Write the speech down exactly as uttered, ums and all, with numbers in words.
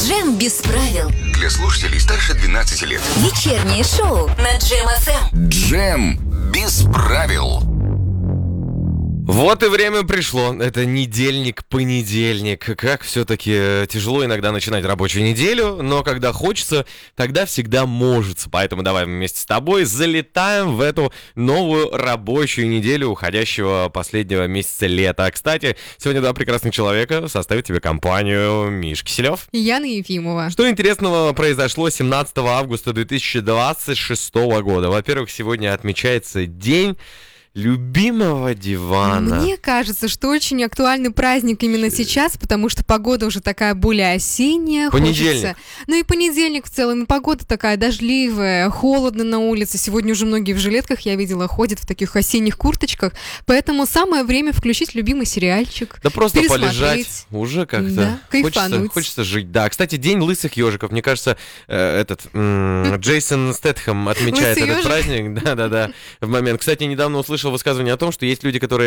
Джем без правил. Для слушателей старше двенадцати лет. Вечернее шоу на Джем эф эм. Джем без правил. Вот и время пришло. Это недельник, понедельник. Как все-таки тяжело иногда начинать рабочую неделю, но когда хочется, тогда всегда может. Поэтому давай вместе с тобой залетаем в эту новую рабочую неделю уходящего последнего месяца лета. Кстати, сегодня два прекрасных человека составят тебе компанию. Миш Киселев и Яна Ефимова. Что интересного произошло семнадцатого августа две тысячи двадцать шестого года? Во-первых, сегодня отмечается день любимого дивана. Мне кажется, что очень актуальный праздник именно сейчас, потому что погода уже такая более осенняя. Понедельник. Хочется... Ну и понедельник в целом, и погода такая дождливая, холодно на улице. Сегодня уже многие в жилетках, я видела, ходят в таких осенних курточках. Поэтому самое время включить любимый сериальчик. Да просто полежать, уже как-то да, хочется, хочется жить. Да, кстати, день лысых ежиков. Мне кажется, э, этот м- Джейсон Стэтхэм отмечает Лысый этот ежик? праздник. Да-да-да, в момент. Кстати, недавно услышал высказывание о том, что есть люди, которые